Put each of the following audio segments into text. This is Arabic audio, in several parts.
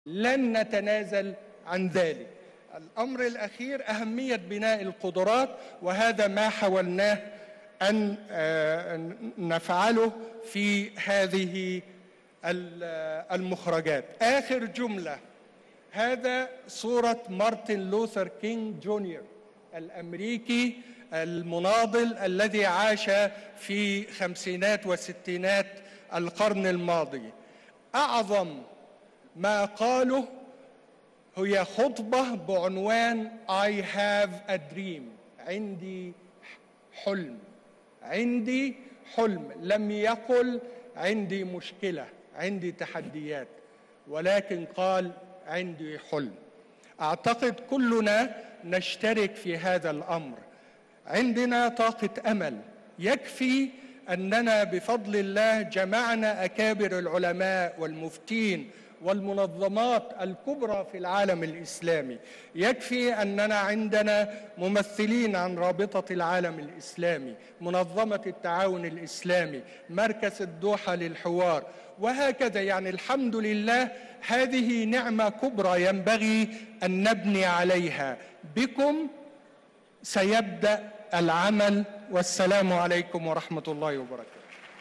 لن نتنازل عن ذلك. الأمر الأخير أهمية بناء القدرات، وهذا ما حاولناه أن نفعله في هذه المخرجات. آخر جملة، هذا صورة مارتن لوثر كينج جونيور الأمريكي المناضل الذي عاش في خمسينات وستينات القرن الماضي. أعظم ما قاله هي خطبة بعنوان I have a dream، عندي حلم. عندي حلم، لم يقل عندي مشكلة، عندي تحديات، ولكن قال عندي حلم. أعتقد كلنا نشترك في هذا الأمر. عندنا طاقة أمل. يكفي أننا بفضل الله جمعنا أكابر العلماء والمفتين والمنظمات الكبرى في العالم الإسلامي. يكفي أننا عندنا ممثلين عن رابطة العالم الإسلامي، منظمة التعاون الإسلامي، مركز الدوحة للحوار، وهكذا. يعني الحمد لله، هذه نعمة كبرى ينبغي أن نبني عليها. بكم سيبدأ العمل، والسلام عليكم ورحمة الله وبركاته.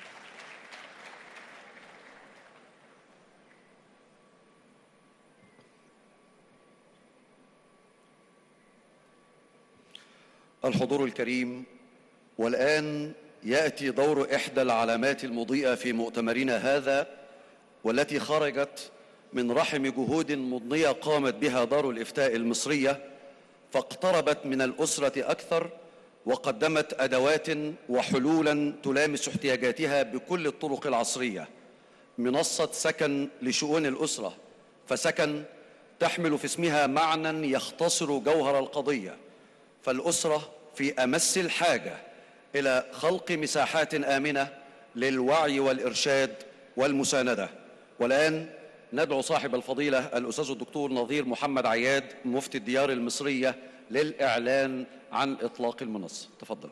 الحضور الكريم، والآن يأتي دور إحدى العلامات المضيئة في مؤتمرنا هذا، والتي خرجت من رحم جهود مضنية قامت بها دار الإفتاء المصرية، فاقتربت من الأسرة أكثر وقدمت أدوات وحلولاً تلامس احتياجاتها بكل الطرق العصرية. منصة سكن لشؤون الأسرة، فسكن تحمل في اسمها معنى يختصر جوهر القضية، فالأسرة في أمس الحاجة إلى خلق مساحات آمنة للوعي والإرشاد والمساندة. والآن ندعو صاحب الفضيلة الأستاذ الدكتور نظير محمد عياد مفتي الديار المصرية للإعلان عن إطلاق المنصة. تفضل.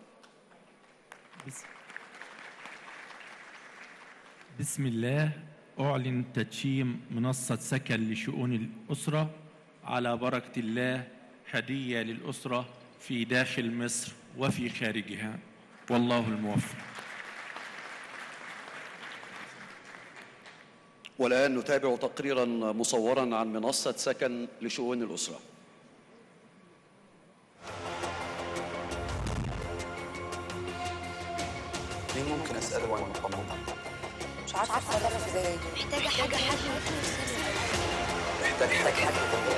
بسم الله. أعلن تدشين منصة سكن لشؤون الأسرة على بركة الله هدية للأسرة في داخل مصر وفي خارجها، والله الموفق. والآن نتابع تقريراً مصوراً عن منصة سكن لشؤون الأسرة. مين ممكن أسأله عن المقامات؟ مش عارفة أتصرف إزاي. محتاجة حد محتاج حد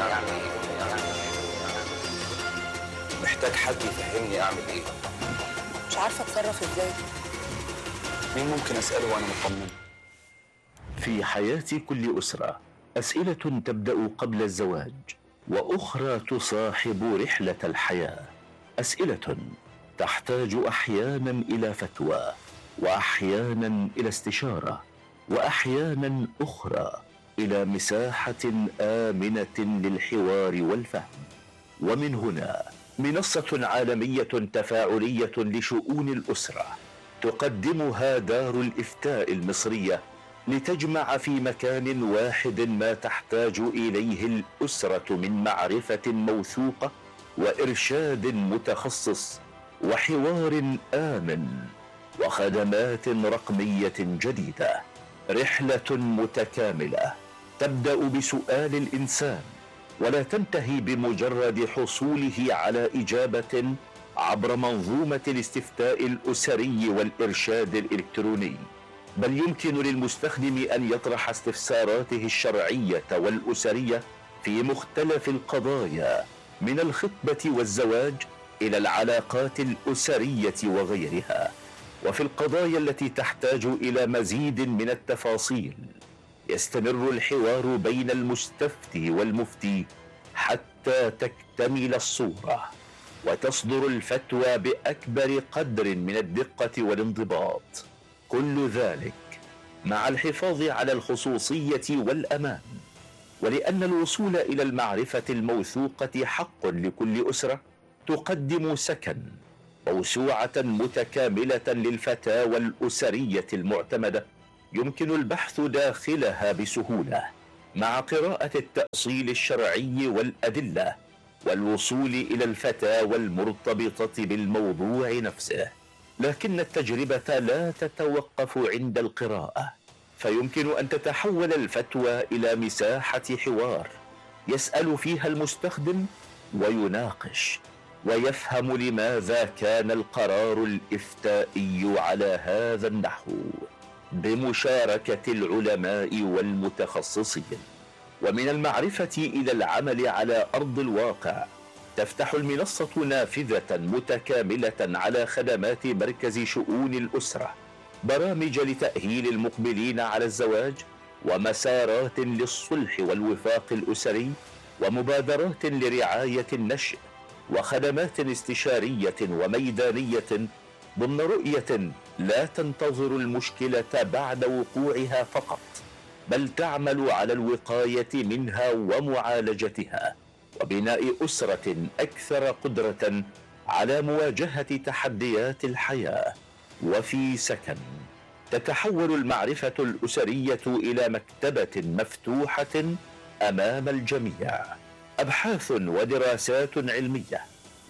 محتاج حد يفهمني أعمل إيه. مش عارفة أتصرف إزاي. مين ممكن أسأله وأنا مطمن؟ في حياة كل أسرة أسئلة تبدأ قبل الزواج، وأخرى تصاحب رحلة الحياة. أسئلة تحتاج أحيانا إلى فتوى، وأحيانا إلى استشارة، وأحيانا أخرى إلى مساحة آمنة للحوار والفهم. ومن هنا منصة عالمية تفاعلية لشؤون الأسرة تقدمها دار الإفتاء المصرية، لتجمع في مكان واحد ما تحتاج إليه الأسرة من معرفة موثوقة وإرشاد متخصص وحوار آمن وخدمات رقمية جديدة. رحلة متكاملة تبدأ بسؤال الإنسان، ولا تنتهي بمجرد حصوله على إجابة عبر منظومة الاستفتاء الأسري والإرشاد الإلكتروني، بل يمكن للمستخدم أن يطرح استفساراته الشرعية والأسرية في مختلف القضايا، من الخطبة والزواج إلى العلاقات الأسرية وغيرها. وفي القضايا التي تحتاج إلى مزيد من التفاصيل يستمر الحوار بين المستفتي والمفتي حتى تكتمل الصورة وتصدر الفتوى بأكبر قدر من الدقة والانضباط. كل ذلك مع الحفاظ على الخصوصية والأمان. ولأن الوصول إلى المعرفة الموثوقة حق لكل أسرة، تقدم سكن موسوعة متكاملة للفتاوى الأسرية المعتمدة، يمكن البحث داخلها بسهولة مع قراءة التأصيل الشرعي والأدلة والوصول إلى الفتاوى المرتبطة بالموضوع نفسه. لكن التجربة لا تتوقف عند القراءة، فيمكن أن تتحول الفتوى إلى مساحة حوار يسأل فيها المستخدم ويناقش ويفهم لماذا كان القرار الإفتائي على هذا النحو، بمشاركة العلماء والمتخصصين. ومن المعرفة إلى العمل على أرض الواقع، تفتح المنصة نافذة متكاملة على خدمات مركز شؤون الأسرة، برامج لتأهيل المقبلين على الزواج، ومسارات للصلح والوفاق الأسري، ومبادرات لرعاية النشء، وخدمات استشارية وميدانية ضمن رؤية لا تنتظر المشكلة بعد وقوعها فقط، بل تعمل على الوقاية منها ومعالجتها، وبناء أسرة أكثر قدرة على مواجهة تحديات الحياة. وفي سكن تتحول المعرفة الأسرية إلى مكتبة مفتوحة أمام الجميع، أبحاث ودراسات علمية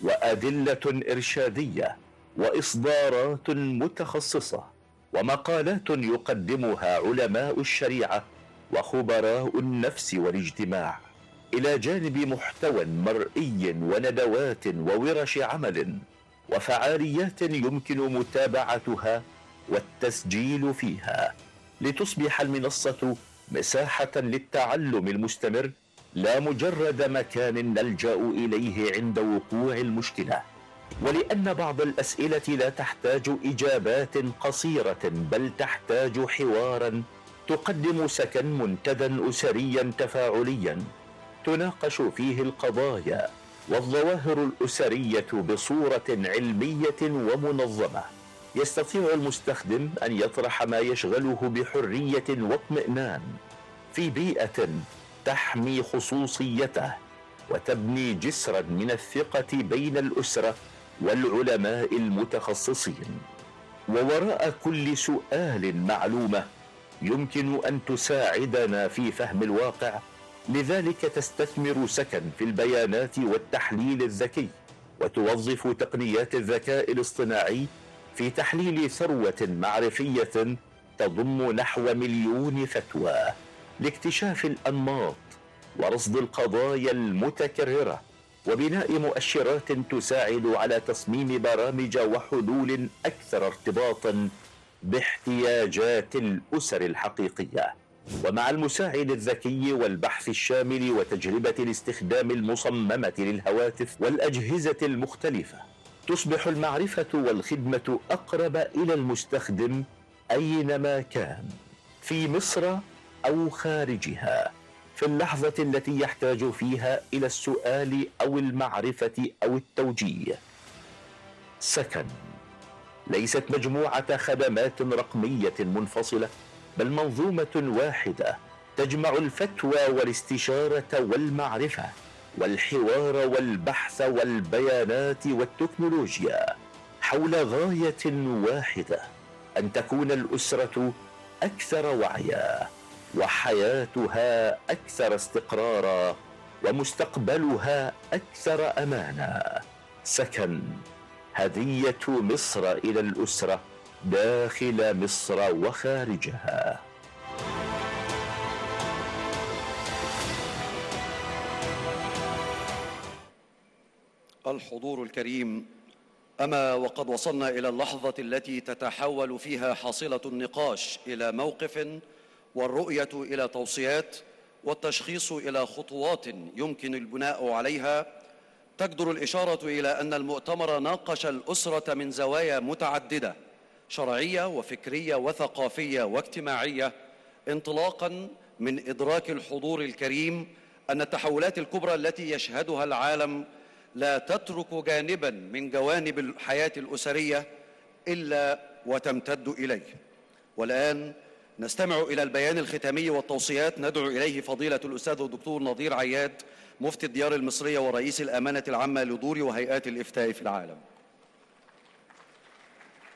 وأدلة إرشادية وإصدارات متخصصة ومقالات يقدمها علماء الشريعة وخبراء النفس والاجتماع، إلى جانب محتوى مرئي وندوات وورش عمل وفعاليات يمكن متابعتها والتسجيل فيها، لتصبح المنصة مساحة للتعلم المستمر، لا مجرد مكان نلجأ إليه عند وقوع المشكلة. ولأن بعض الأسئلة لا تحتاج إجابات قصيرة، بل تحتاج حوارا، تقدم سكن منتدى أسريا تفاعليا تناقش فيه القضايا والظواهر الأسرية بصورة علمية ومنظمة. يستطيع المستخدم أن يطرح ما يشغله بحرية واطمئنان في بيئة تحمي خصوصيته وتبني جسرا من الثقة بين الأسرة والعلماء المتخصصين. ووراء كل سؤال معلومة يمكن أن تساعدنا في فهم الواقع، لذلك تستثمر سكن في البيانات والتحليل الذكي، وتوظف تقنيات الذكاء الاصطناعي في تحليل ثروة معرفية تضم نحو 1,000,000 فتوى لاكتشاف الأنماط ورصد القضايا المتكررة، وبناء مؤشرات تساعد على تصميم برامج وحلول أكثر ارتباطا باحتياجات الأسر الحقيقية. ومع المساعد الذكي والبحث الشامل وتجربة الاستخدام المصممة للهواتف والأجهزة المختلفة، تصبح المعرفة والخدمة أقرب إلى المستخدم أينما كان، في مصر أو خارجها، في اللحظة التي يحتاج فيها إلى السؤال أو المعرفة أو التوجيه. سكن ليست مجموعة خدمات رقمية منفصلة، بل منظومة واحدة تجمع الفتوى والاستشارة والمعرفة والحوار والبحث والبيانات والتكنولوجيا حول غاية واحدة: أن تكون الأسرة أكثر وعيا، وحياتها أكثر استقرارا، ومستقبلها أكثر أمانا. سكن، هدية مصر إلى الأسرة داخل مصر وخارجها. الحضور الكريم، أما وقد وصلنا إلى اللحظة التي تتحول فيها حاصلة النقاش إلى موقف، والرؤية إلى توصيات، والتشخيص إلى خطوات يمكن البناء عليها. تجدر الإشارة إلى أن المؤتمر ناقش الأسرة من زوايا متعددة، شرعية وفكرية وثقافية واجتماعية، انطلاقاً من إدراك الحضور الكريم أن التحولات الكبرى التي يشهدها العالم لا تترك جانباً من جوانب الحياة الأسرية إلا وتمتد إليه. والآن نستمع إلى البيان الختامي والتوصيات ندعو إليه فضيلة الأستاذ الدكتور نظير عياد، مفتي الديار المصرية ورئيس الأمانة العامة لدور وهيئات الإفتاء في العالم.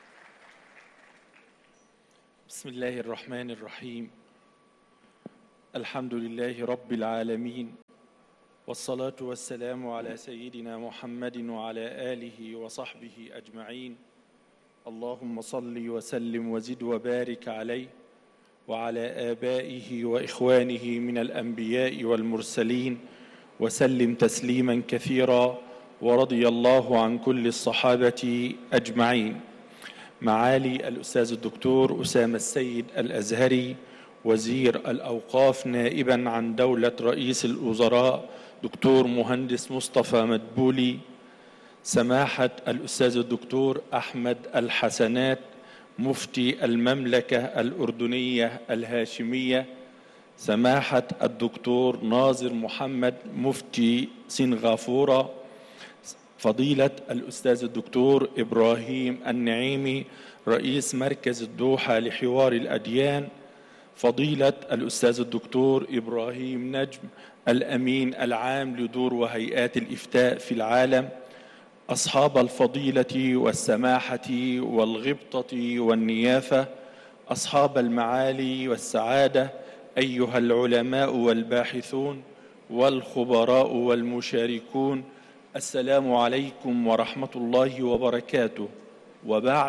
بسم الله الرحمن الرحيم. الحمد لله رب العالمين، والصلاة والسلام على سيدنا محمد وعلى آله وصحبه أجمعين. اللهم صل وسلم وزد وبارك عليه وعلى آبائه وإخوانه من الأنبياء والمرسلين، وسلم تسليما كثيرا، ورضي الله عن كل الصحابة أجمعين. معالي الأستاذ الدكتور أسامة السيد الأزهري وزير الأوقاف نائبا عن دولة رئيس الوزراء دكتور مهندس مصطفى مدبولي، سماحة الأستاذ الدكتور أحمد الحسنات مفتي المملكة الأردنية الهاشمية، سماحة الدكتور ناظر محمد مفتي سنغافورة، فضيلة الأستاذ الدكتور إبراهيم النعيمي رئيس مركز الدوحة لحوار الأديان، فضيلة الأستاذ الدكتور إبراهيم نجم الأمين العام لدور وهيئات الإفتاء في العالم، أصحاب الفضيلة والسماحة والغبطة والنيافة، أصحاب المعالي والسعادة، أيها العلماء والباحثون والخبراء والمشاركون، السلام عليكم ورحمة الله وبركاته. وبعد،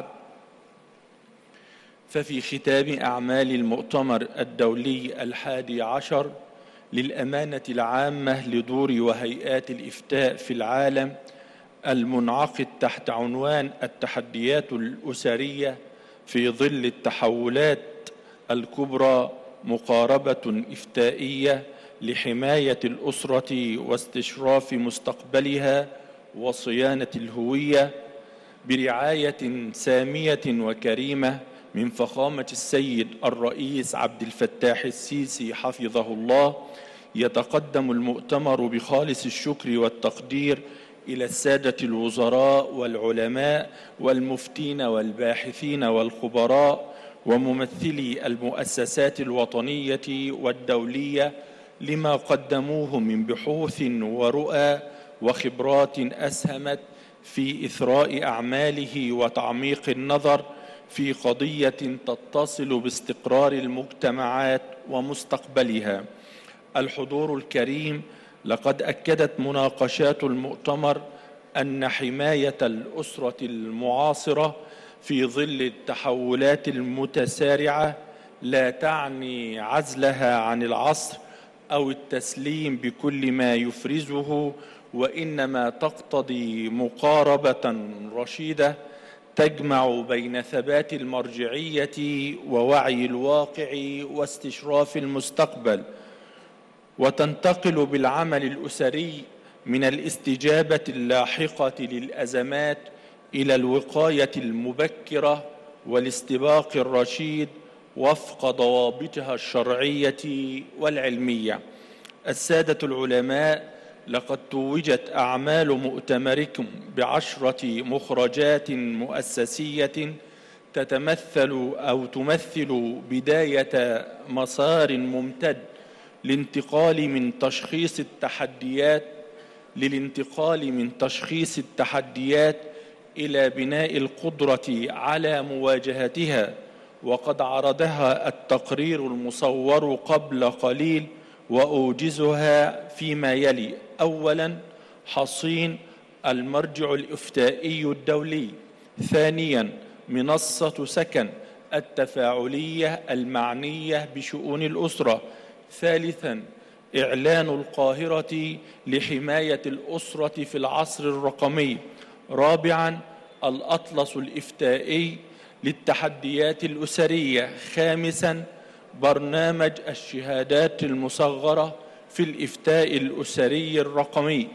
ففي ختام أعمال المؤتمر الدولي 11 للأمانة العامة لدور وهيئات الإفتاء في العالم، المنعقد تحت عنوان التحديات الأسرية في ظل التحولات الكبرى، مقاربة إفتائية لحماية الأسرة واستشراف مستقبلها وصيانة الهوية، برعاية سامية وكريمة من فخامة السيد الرئيس عبد الفتاح السيسي حفظه الله. يتقدم المؤتمر بخالص الشكر والتقدير إلى السادة الوزراء والعلماء والمفتين والباحثين والخبراء وممثلي المؤسسات الوطنية والدولية لما قدموه من بحوث ورؤى وخبرات أسهمت في إثراء أعماله وتعميق النظر في قضية تتصل باستقرار المجتمعات ومستقبلها. الحضور الكريم، لقد أكدت مناقشات المؤتمر أن حماية الأسرة المعاصرة في ظل التحولات المتسارعة لا تعني عزلها عن العصر أو التسليم بكل ما يفرزه، وإنما تقتضي مقاربة رشيدة تجمع بين ثبات المرجعية ووعي الواقع واستشراف المستقبل، وتنتقل بالعمل الأسري من الاستجابة اللاحقة للأزمات إلى الوقاية المبكرة والاستباق الرشيد وفق ضوابطها الشرعية والعلمية. السادة العلماء، لقد توجت أعمال مؤتمركم ب10 مخرجات مؤسسية تمثل بداية مسار ممتد للانتقال من تشخيص التحديات إلى بناء القدرة على مواجهتها، وقد عرضها التقرير المصور قبل قليل، وأوجزها فيما يلي. أولاً، حصين المرجع الإفتائي الدولي. ثانياً، منصة سكن التفاعلية المعنية بشؤون الأسرة. ثالثاً، إعلان القاهرة لحماية الأسرة في العصر الرقمي. رابعاً، الأطلس الإفتائي للتحديات الأسرية. خامساً، برنامج الشهادات المصغرة في الإفتاء الأسري الرقمي.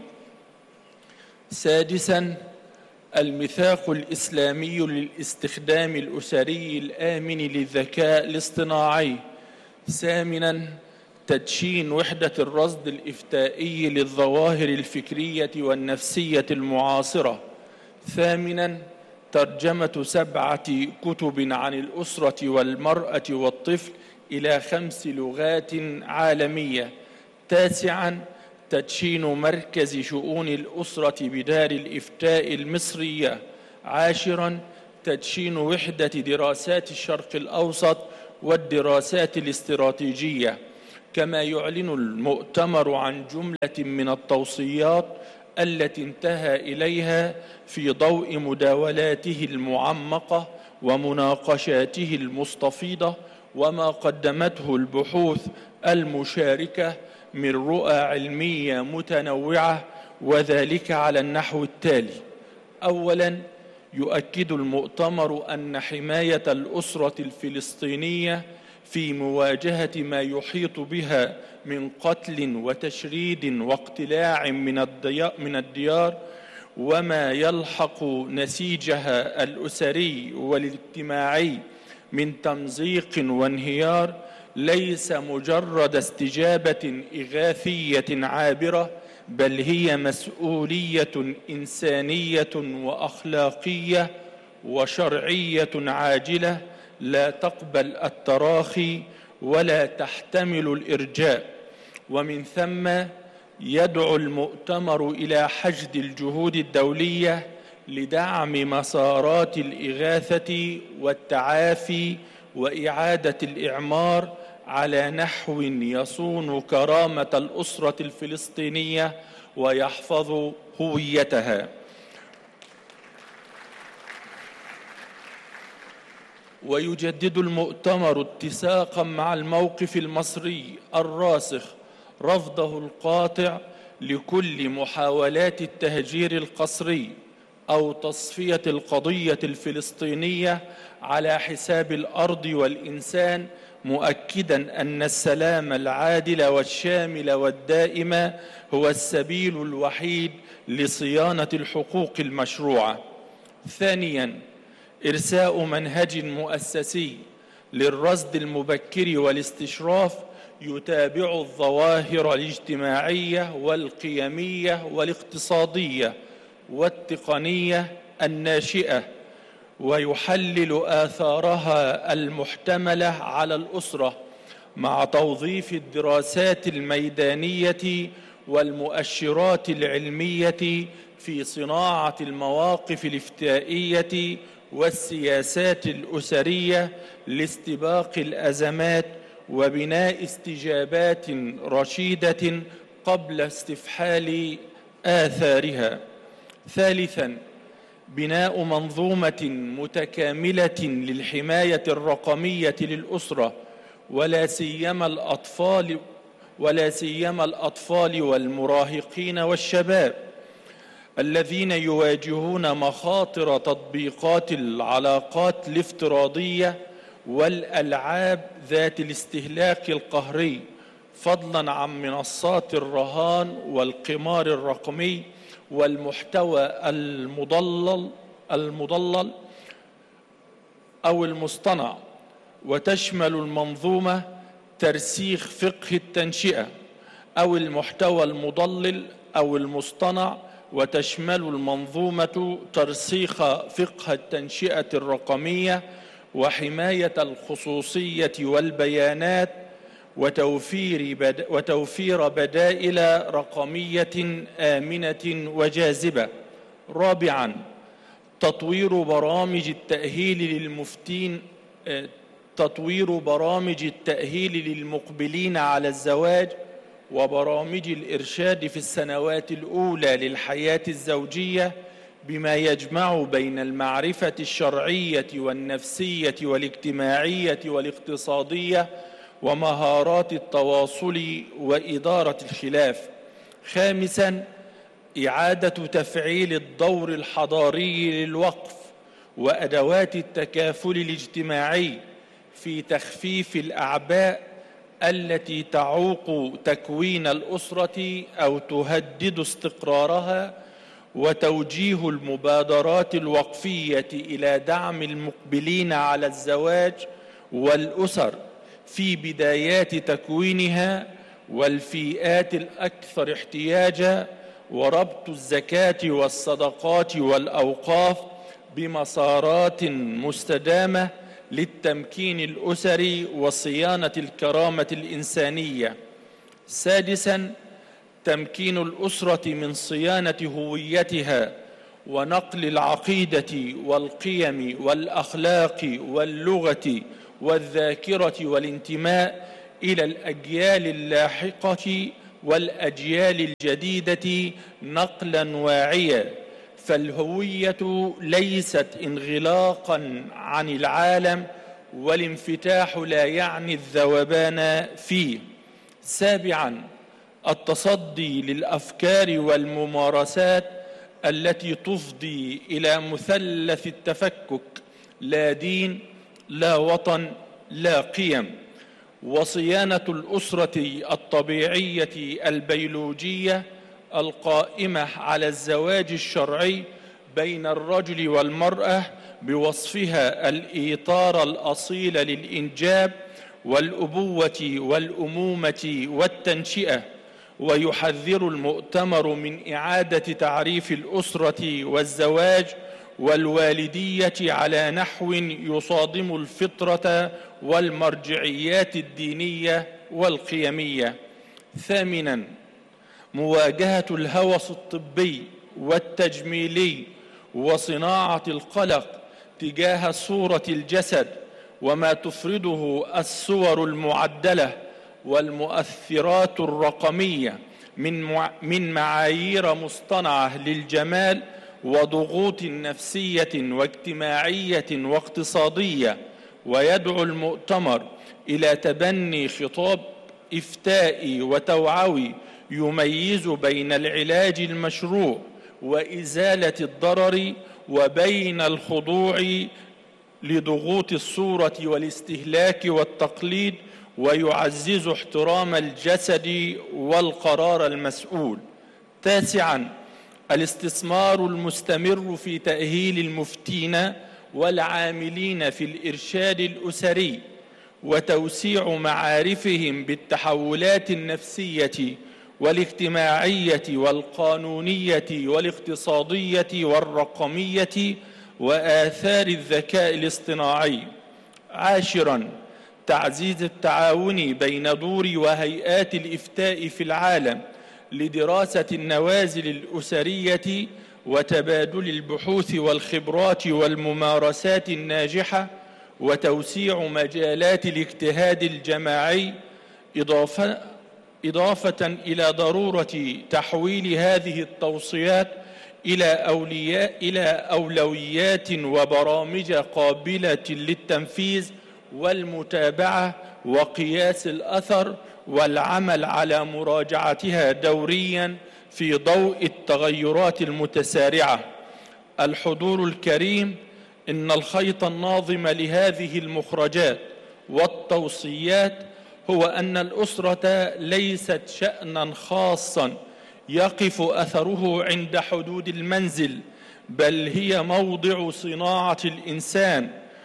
سادساً، الميثاق الإسلامي للاستخدام الأسري الآمن للذكاء الاصطناعي. ثامناً، تدشين وحدة الرصد الإفتائي للظواهر الفكرية والنفسية المعاصرة. ثامناً، ترجمة 7 كتب عن الأسرة والمرأة والطفل إلى 5 لغات عالمية. تاسعاً، تدشين مركز شؤون الأسرة بدار الإفتاء المصرية. عاشراً، تدشين وحدة دراسات الشرق الأوسط والدراسات الاستراتيجية. كما يعلن المؤتمر عن جملة من التوصيات التي انتهى إليها في ضوء مداولاته المعمقة ومناقشاته المستفيضة وما قدمته البحوث المشاركة من رؤى علمية متنوعة، وذلك على النحو التالي: أولاً، يؤكد المؤتمر أن حماية الأسرة الفلسطينية في مواجهة ما يحيط بها من قتل وتشريد واقتلاع من الديار وما يلحق نسيجها الأسري والاجتماعي من تمزيق وانهيار ليس مجرد استجابة إغاثية عابرة، بل هي مسؤولية إنسانية وأخلاقية وشرعية عاجلة لا تقبل التراخي ولا تحتمل الإرجاء. ومن ثم يدعو المؤتمر إلى حشد الجهود الدولية لدعم مسارات الإغاثة والتعافي وإعادة الإعمار على نحو يصون كرامة الأسرة الفلسطينية ويحفظ هويتها. ويجدد المؤتمر اتساقا مع الموقف المصري الراسخ رفضه القاطع لكل محاولات التهجير القسري أو تصفية القضية الفلسطينية على حساب الأرض والإنسان، مؤكداً أن السلام العادل والشامل والدائم هو السبيل الوحيد لصيانة الحقوق المشروعة. ثانياً، إرساء منهج مؤسسي للرصد المبكر والاستشراف يتابع الظواهر الاجتماعية والقيمية والاقتصادية والتقنية الناشئة ويحلل آثارها المحتملة على الأسرة مع توظيف الدراسات الميدانية والمؤشرات العلمية في صناعة المواقف الافتائية والسياسات الأسرية لاستباق الأزمات وبناء استجابات رشيدة قبل استفحال آثارها. ثالثاً، بناء منظومة متكاملة للحماية الرقمية للأسرة ولا سيما الأطفال والمراهقين والشباب الذين يواجهون مخاطر تطبيقات العلاقات الافتراضية والألعاب ذات الاستهلاك القهري، فضلاً عن منصات الرهان والقمار الرقمي والمحتوى المضلل أو المصطنع. وتشمل المنظومة ترسيخ فقه التنشئة أو المحتوى المضلل أو المصطنع، وتشمل المنظومة ترسيخ فقه التنشئة الرقمية وحماية الخصوصية والبيانات وتوفير بدائل رقمية آمنة وجاذبة. رابعاً، تطوير برامج التأهيل للمقبلين على الزواج وبرامج الإرشاد في السنوات الأولى للحياة الزوجية بما يجمع بين المعرفة الشرعية والنفسية والاجتماعية والاقتصادية ومهارات التواصل وإدارة الخلاف. خامساً، إعادة تفعيل الدور الحضاري للوقف وأدوات التكافل الاجتماعي في تخفيف الأعباء التي تعوق تكوين الأسرة أو تهدد استقرارها، وتوجيه المبادرات الوقفية إلى دعم المقبلين على الزواج والأسر في بدايات تكوينها والفئات الأكثر احتياجاً، وربط الزكاة والصدقات والأوقاف بمسارات مستدامة للتمكين الأسري وصيانة الكرامة الإنسانية. سادساً، تمكين الأسرة من صيانة هويتها ونقل العقيدة والقيم والأخلاق واللغة والذاكرة والانتماء إلى الأجيال اللاحقة والأجيال الجديدة نقلا واعيا، فالهوية ليست انغلاقا عن العالم، والانفتاح لا يعني الذوبان فيه. سابعا، التصدي للأفكار والممارسات التي تفضي إلى مثلث التفكك: لا دين، لا وطن، لا قيم. وصيانة الأسرة الطبيعية البيولوجية القائمة على الزواج الشرعي بين الرجل والمرأة بوصفها الإيطار الأصيل للإنجاب والأبوة والأمومة والتنشئة. ويحذر المؤتمر من إعادة تعريف الأسرة والزواج والوالدية على نحو يصادم الفطرة والمرجعيات الدينية والقيمية. ثامناً، مواجهة الهوس الطبي والتجميلي وصناعة القلق تجاه صورة الجسد وما تفرده الصور المعدلة والمؤثرات الرقمية من معايير مصطنعة للجمال وضغوط نفسية واجتماعية واقتصادية. ويدعو المؤتمر إلى تبني خطاب إفتائي وتوعوي يميز بين العلاج المشروع وإزالة الضرر وبين الخضوع لضغوط الصورة والاستهلاك والتقليد، ويعزز احترام الجسد والقرار المسؤول. تاسعاً، الاستثمار المستمر في تأهيل المفتين والعاملين في الإرشاد الأسري وتوسيع معارفهم بالتحولات النفسية والاجتماعية والقانونية والاقتصادية والرقمية وآثار الذكاء الاصطناعي. عاشراً، تعزيز التعاون بين دور وهيئات الإفتاء في العالم لدراسة النوازل الأسرية وتبادل البحوث والخبرات والممارسات الناجحة وتوسيع مجالات الاجتهاد الجماعي، إضافة إلى ضرورة تحويل هذه التوصيات إلى أولويات وبرامج قابلة للتنفيذ والمتابعة وقياس الأثر، والعمل على مراجعتها دورياً في ضوء التغيرات المتسارعة. الحضور الكريم، إن الخيط الناظم لهذه المخرجات والتوصيات هو أن الأسرة ليست شأناً خاصاً يقف أثره عند حدود المنزل، بل هي موضع صناعة الإنسان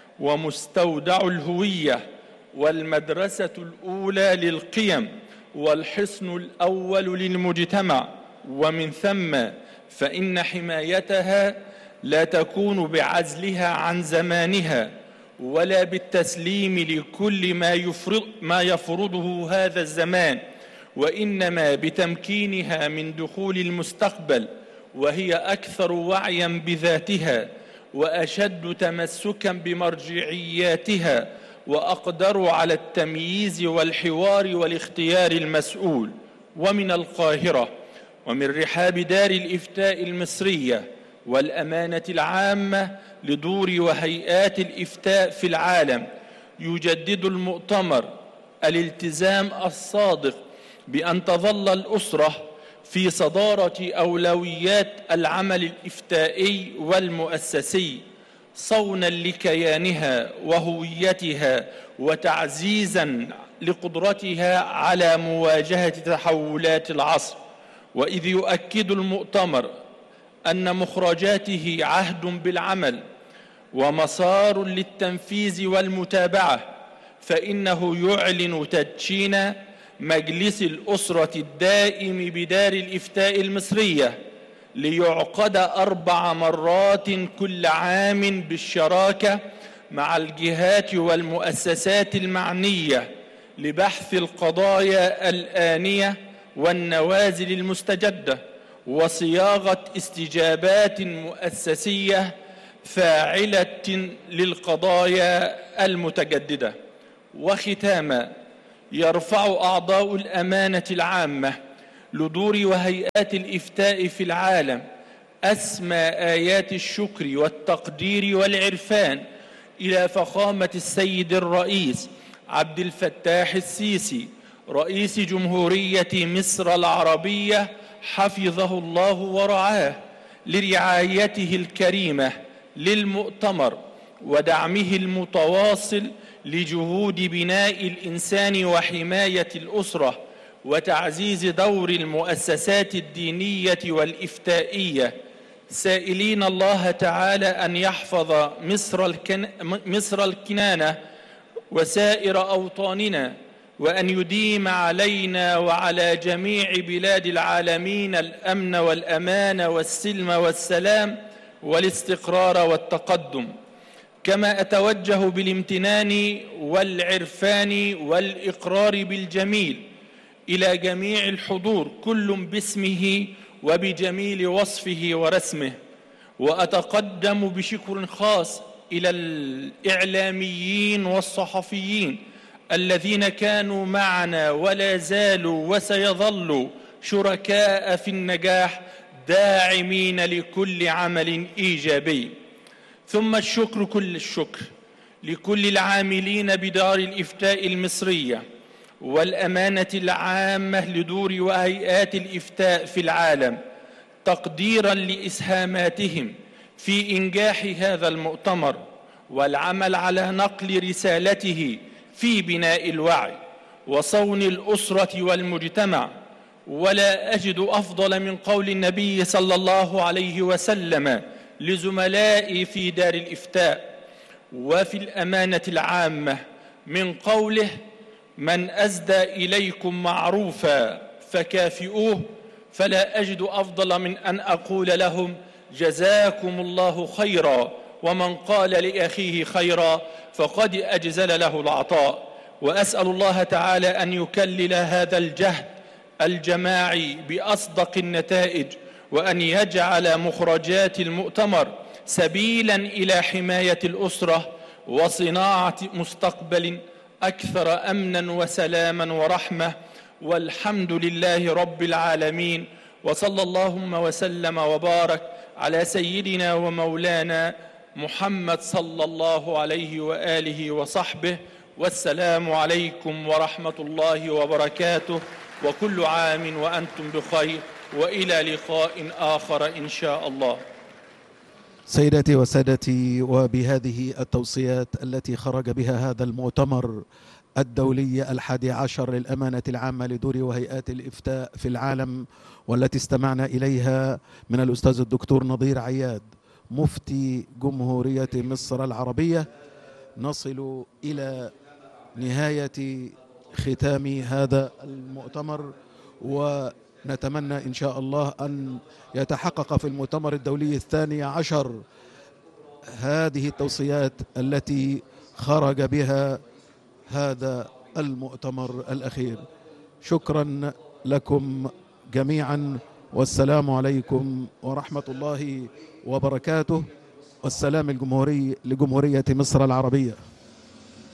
ومستودع الهوية والمدرسة الأولى للقيم والحصن الأول للمجتمع. ومن ثم فإن حمايتها لا تكون بعزلها عن زمانها ولا بالتسليم لكل ما يفرضه هذا الزمان، وإنما بتمكينها من دخول المستقبل وهي أكثر وعياً بذاتها وأشد تمسكاً بمرجعياتها وأقدر على التمييز والحوار والاختيار المسؤول. ومن القاهرة ومن رحاب دار الإفتاء المصرية والأمانة العامة لدور وهيئات الإفتاء في العالم، يجدد المؤتمر الالتزام الصادق بأن تظل الأسرة في صدارة أولويات العمل الإفتائي والمؤسسي، صونا لكيانها وهويتها وتعزيزا لقدرتها على مواجهة تحولات العصر. وإذ يؤكد المؤتمر أن مخرجاته عهد بالعمل ومسار للتنفيذ والمتابعة، فإنه يعلن تدشين مجلس الأسرة الدائم بدار الإفتاء المصرية ليعقد 4 مرات كل عام بالشراكة مع الجهات والمؤسسات المعنية لبحث القضايا الآنية والنوازل المستجدة وصياغة استجابات مؤسسية فاعلة للقضايا المتجددة. وختاما، يرفع أعضاء الأمانة العامة لدور وهيئات الإفتاء في العالم أسمى آيات الشكر والتقدير والعرفان إلى فخامة السيد الرئيس عبد الفتاح السيسي رئيس جمهورية مصر العربية حفظه الله ورعاه، لرعايته الكريمة للمؤتمر ودعمه المتواصل لجهود بناء الإنسان وحماية الأسرة وتعزيز دور المؤسسات الدينية والإفتائية، سائلين الله تعالى أن يحفظ مصر الكنانة وسائر أوطاننا، وأن يديم علينا وعلى جميع بلاد العالمين الأمن والأمان والسلم والسلام والاستقرار والتقدم. كما أتوجه بالامتنان والعرفان والإقرار بالجميل إلى جميع الحضور كل باسمه وبجميل وصفه ورسمه، وأتقدم بشكر خاص إلى الإعلاميين والصحفيين الذين كانوا معنا ولا زالوا وسيظلوا شركاء في النجاح داعمين لكل عمل إيجابي. ثم الشكر كل الشكر لكل العاملين بدار الإفتاء المصرية والأمانة العامة لدور وهيئات الإفتاء في العالم، تقديراً لإسهاماتهم في إنجاح هذا المؤتمر والعمل على نقل رسالته في بناء الوعي وصون الأسرة والمجتمع. ولا أجد أفضل من قول النبي صلى الله عليه وسلم لزملائي في دار الإفتاء وفي الأمانة العامة من قوله: من أسدى إليكم معروفا فكافئوه. فلا أجد أفضل من أن أقول لهم: جزاكم الله خيرا، ومن قال لأخيه خيرا فقد أجزل له العطاء. وأسأل الله تعالى أن يكلل هذا الجهد الجماعي بأصدق النتائج، وأن يجعل مخرجات المؤتمر سبيلا إلى حماية الأسرة وصناعة مستقبل أكثر أمنا وسلاما ورحمة. والحمد لله رب العالمين، وصلى اللهم وسلم وبارك على سيدنا ومولانا محمد صلى الله عليه وآله وصحبه. والسلام عليكم ورحمة الله وبركاته، وكل عام وأنتم بخير، وإلى لقاء آخر إن شاء الله. سيداتي وسادتي، وبهذه التوصيات التي خرج بها هذا المؤتمر الدولي 11 للأمانة العامة لدور وهيئات الإفتاء في العالم، والتي استمعنا إليها من الأستاذ الدكتور نظير عياد مفتي جمهورية مصر العربية، نصل إلى نهاية ختام هذا المؤتمر، ونتمنى إن شاء الله أن يتحقق في المؤتمر الدولي 12 هذه التوصيات التي خرج بها هذا المؤتمر الأخير. شكرا لكم جميعا، والسلام عليكم ورحمة الله وبركاته، والسلام الجمهوري لجمهورية مصر العربية.